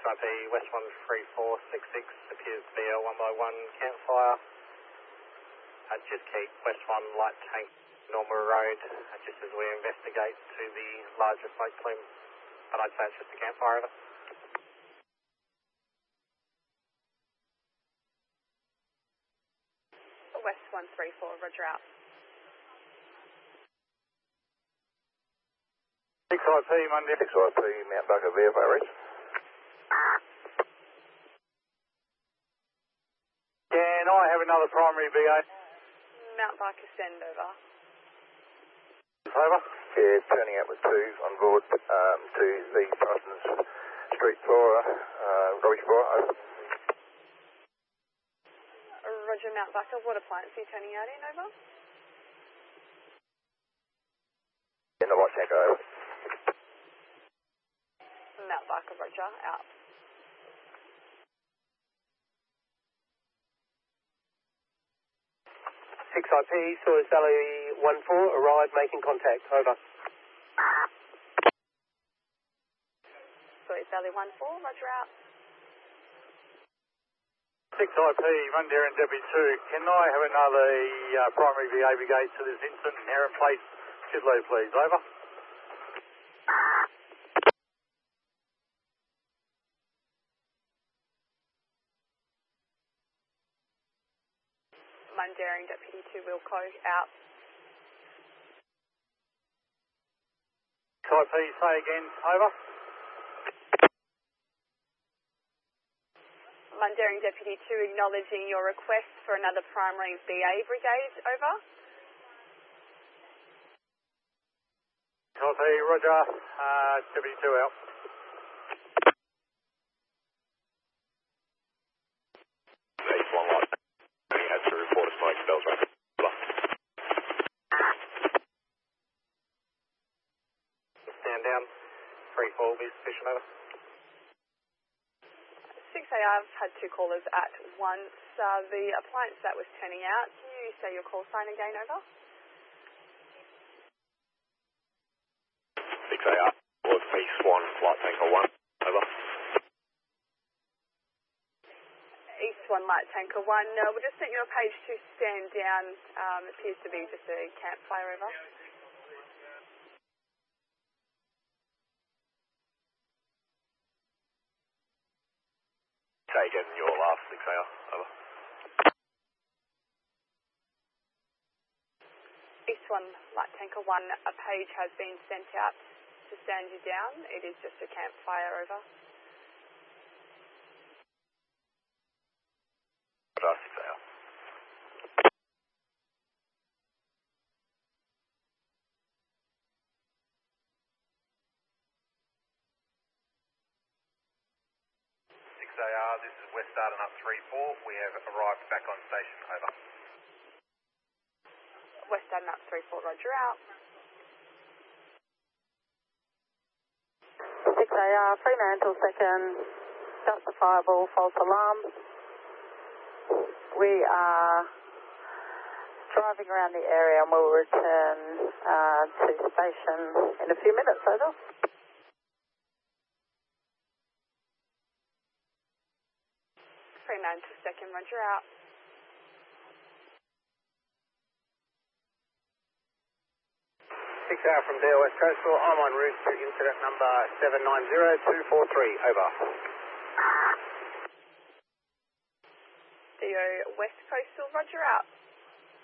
IP West 13466 appears to be a 1x1 campfire. Just keep West 1 light tank Norma Road just as we investigate to the larger smoke plume. But I'd say it's just a campfire, over. West 134, roger out. 6IP, Monday. 6IP, Mount Barker, VFA reach. Can I have another primary VA? Mount Barker, send over. Over. Yeah, turning out with 2 on board to the Parsons Street Flora, rubbish floor, over. Roger, Mount Barker, what appliance are you turning out in, over? In the white tank, over. Mount Barker, roger, out. Six IP, Sawyers Valley 14, arrived, making contact, over. Sawyers Valley 14, roger out. 6IP, Mundaring Deputy 2. Can I have another primary VA brigade to this instant in Heron Place, Chidlow, please, over. Mundaring Deputy 2, Wilco, out. 6IP, say again, over. Mundaring Deputy 2, acknowledging your request for another primary BA brigade, over. 6IP, roger, Deputy 2 out. East 1 light. Only had to report a smoke spells, right? Stand down, 3-4, be sufficient, over. 6A, I've had 2 callers at once. The appliance that was turning out, can you say your call sign again, over? 6AR, was East 1, flight tanker 1, over. East 1, light tanker 1. We'll just set you a page 2 stand down. Appears to be just a campfire, over. Say again, your last 6AR, over. East 1, light tanker 1, a page has been sent out to stand you down. It is just a campfire, over. Roger, 6AR. AR, this is West Arden up 3-4. We have arrived back on station, over. West Arden up 3-4, roger, out. 6AR, Fremantle 2nd, justifiable false alarm. We are driving around the area and we'll return to station in a few minutes, over. Fremantle 2nd, roger, out. Hour from Dale West Coastal, I'm en route to incident number 790243, over. DO West Coastal, roger, out.